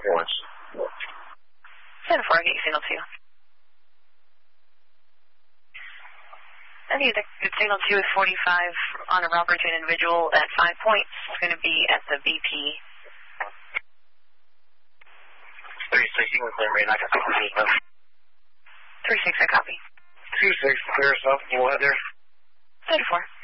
points. 10-4, get you signal 2. I think the signal 2 is 45 on a robbery to an individual at 5 points. It's going to be at the BP. 36, you can clear me, and I can see you. 36, I copy. 26, clear yourself. Go ahead there. 10-4.